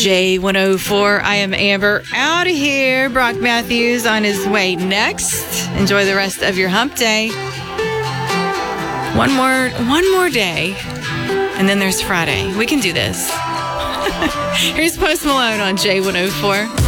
J104. I am Amber. Out of here. Brock Matthews on his way next. Enjoy the rest of your hump day. One more day. And then there's Friday. We can do this. Here's Post Malone on J104.